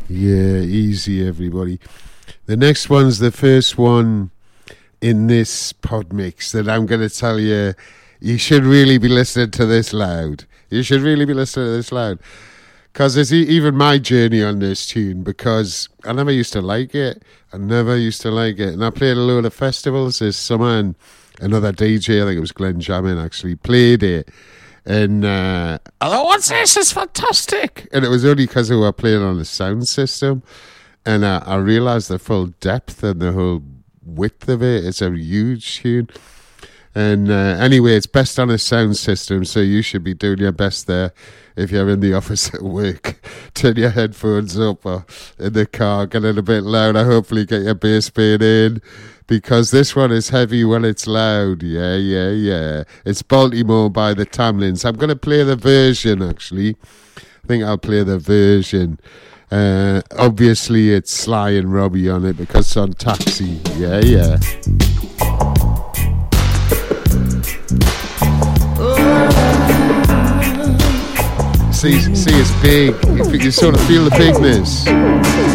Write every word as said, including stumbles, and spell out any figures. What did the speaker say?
Yeah, easy, everybody. The next one's the first one in this pod mix that I'm going to tell you. You should really be listening to this loud. You should really be listening to this loud. Because it's even my journey on this tune, because I never used to like it. I never used to like it. And I played a load of festivals this summer, and another D J, I think it was Glenn Jamin, actually played it. And uh, I thought, what's this? It's fantastic. And it was only because we were playing on the sound system. And uh, I realised the full depth and the whole width of it. It's a huge tune. And uh, anyway, it's best on a sound system, so you should be doing your best there. If you're in the office at work, turn your headphones up, or in the car, get it a bit louder. Hopefully get your bass bin in, because this one is heavy when it's loud. Yeah, yeah, yeah. It's Baltimore by the Tamlins. I'm going to play the version, actually. I think I'll play the version. Uh, obviously, it's Sly and Robbie on it, because it's on Taxi. Yeah, yeah. See, see, it's big. You, you sort of feel the bigness.